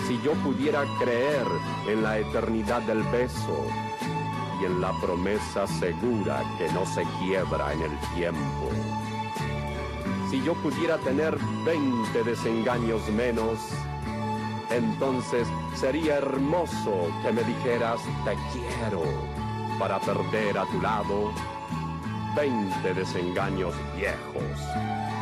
Si yo pudiera creer en la eternidad del beso y en la promesa segura que no se quiebra en el tiempo. Si yo pudiera tener 20 desengaños menos, entonces sería hermoso que me dijeras te quiero para perder a tu lado 20 desengaños viejos.